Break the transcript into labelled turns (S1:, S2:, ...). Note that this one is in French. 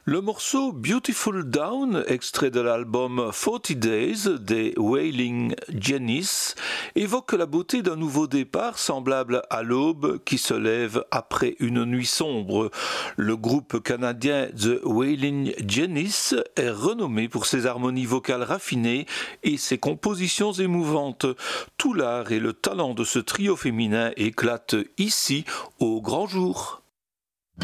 S1: Le morceau Beautiful Dawn, extrait de l'album 40 Days des Wailing Janice, évoque la beauté d'un nouveau départ semblable à l'aube qui se lève après une nuit sombre. Le groupe canadien The Wailing Janice est renommé pour ses harmonies vocales raffinées et ses compositions émouvantes. Tout l'art et le talent de ce trio féminin éclatent ici au grand jour.